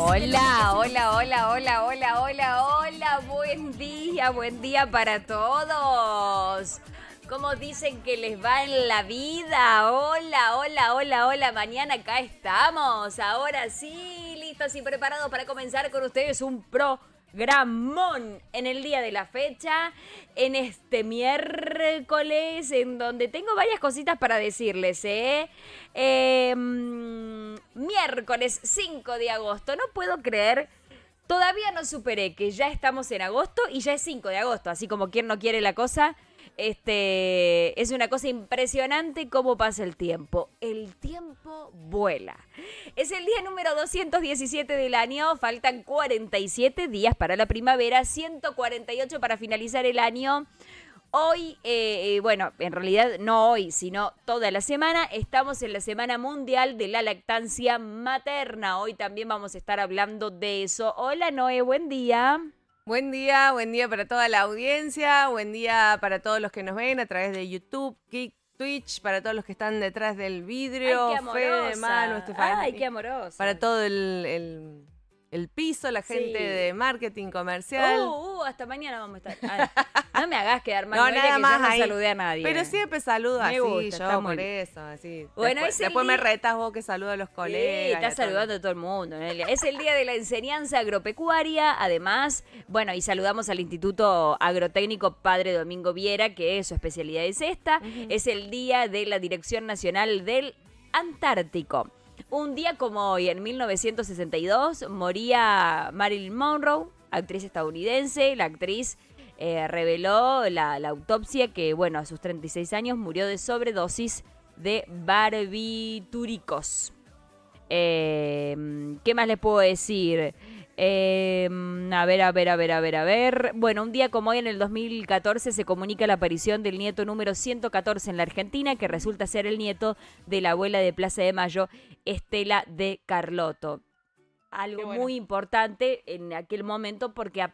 Hola, hola, hola, hola, hola, hola, hola, buen día para todos. ¿Cómo dicen que les va en la vida? Hola, hola, hola, hola, mañana acá estamos. Ahora sí, listos y preparados para comenzar con ustedes un programón en el día de la fecha, en este miércoles, en donde tengo varias cositas para decirles, miércoles 5 de agosto, no puedo creer, todavía no superé que ya estamos en agosto y ya es 5 de agosto, así como quien no quiere la cosa. Es una cosa impresionante cómo pasa el tiempo. El tiempo vuela. Es el día número 217 del año. Faltan 47 días para la primavera, 148 para finalizar el año. Hoy, bueno, en realidad no hoy, sino toda la semana, estamos en la Semana Mundial de la Lactancia Materna. Hoy también vamos a estar hablando de eso. Hola Noé, buen día. Buen día para toda la audiencia, buen día para todos los que nos ven a través de YouTube, Kik, Twitch, para todos los que están detrás del Ay, qué vidrio, Fede, Manu, amorosa. Ay, Estefanía, qué amorosa. para todo el piso, la gente Sí. de marketing comercial. Hasta mañana vamos a estar. Ay, no me hagas quedar mal, No, Noelia, nada que más yo no ahí. saludé a nadie. Pero siempre saludo Me así, gusta, está yo muy por bien. eso, así. Bueno, Después me retas vos que saludo a los Sí, colegas. está saludando a todo el mundo, Noelia. Es el día de la enseñanza agropecuaria, además, bueno, y saludamos al Instituto Agrotécnico Padre Domingo Viera, que su especialidad es esta. Es el día de la Dirección Nacional del Antártico. Un día como hoy, en 1962, moría Marilyn Monroe, actriz estadounidense. La actriz reveló la autopsia que, bueno, a sus 36 años murió de sobredosis de barbitúricos. ¿Qué más les puedo decir? A ver. Bueno, un día como hoy, en el 2014, se comunica la aparición del nieto número 114 en la Argentina, que resulta ser el nieto de la abuela de Plaza de Mayo, Estela de Carlotto. Algo Qué bueno. muy importante en aquel momento, porque